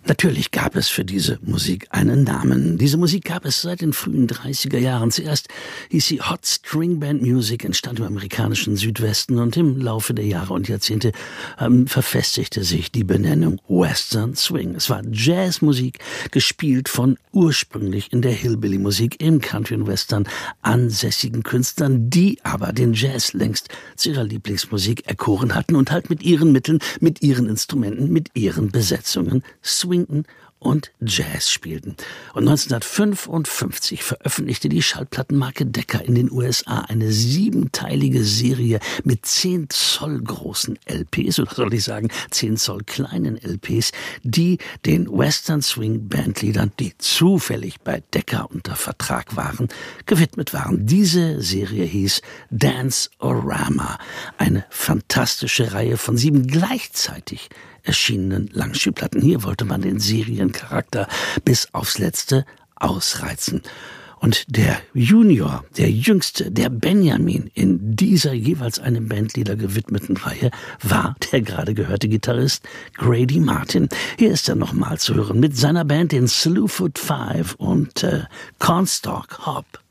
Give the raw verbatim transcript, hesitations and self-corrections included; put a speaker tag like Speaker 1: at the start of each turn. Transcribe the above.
Speaker 1: Natürlich gab es für diese Musik einen Namen. Diese Musik gab es seit den frühen dreißiger Jahren. Zuerst hieß sie Hot String Band Music, entstand im amerikanischen Südwesten und im Laufe der Jahre und Jahrzehnte ähm, verfestigte sich die Benennung Western Swing. Es war Jazzmusik, gespielt von ursprünglich in der Hillbilly-Musik im Country und Western ansässigen Künstlern, die aber den Jazz längst zu ihrer Lieblingsmusik erkoren hatten und halt mit ihren Mitteln, mit ihren Instrumenten, mit ihren Besetzungen swingten und Jazz spielten. Und neunzehnhundertfünfundfünfzig veröffentlichte die Schallplattenmarke Decca in den U S A eine siebenteilige Serie mit zehn Zoll großen L Ps, oder soll ich sagen zehn Zoll kleinen L Ps, die den Western Swing Bandliedern, die zufällig bei Decca unter Vertrag waren, gewidmet waren. Diese Serie hieß Dance-O-Rama, eine fantastische Reihe von sieben gleichzeitig erschienenen Langspielplatten. Hier wollte man den Seriencharakter bis aufs Letzte ausreizen. Und der Junior, der Jüngste, der Benjamin in dieser jeweils einem Bandlieder gewidmeten Reihe war der gerade gehörte Gitarrist Grady Martin. Hier ist er nochmal zu hören mit seiner Band, den Slewfoot Five und äh, Cornstalk Hop.